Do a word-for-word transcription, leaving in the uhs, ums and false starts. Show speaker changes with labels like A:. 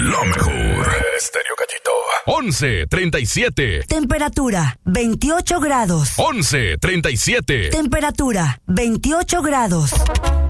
A: La mejor. Estéreo Cachito. once treinta y siete.
B: Temperatura veintiocho grados.
A: once treinta y siete.
B: Temperatura veintiocho grados.